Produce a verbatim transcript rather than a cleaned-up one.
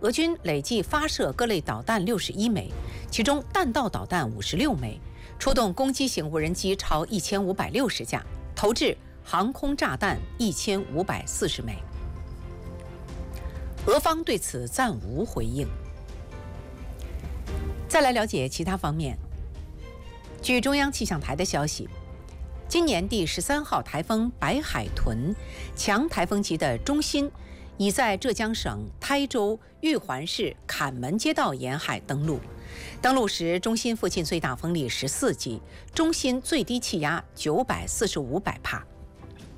俄军累计发射各类导弹六十一枚，其中弹道导弹五十六枚，出动攻击型无人机超一千五百六十架，投掷航空炸弹一千五百四十枚。俄方对此暂无回应。再来了解其他方面。据中央气象台的消息，今年第十三号台风白海豚强台风级的中心已在浙江省台州玉环市坎门街道沿海登陆。登陆时，中心附近最大风力十四级，中心最低气压九百四十五百帕。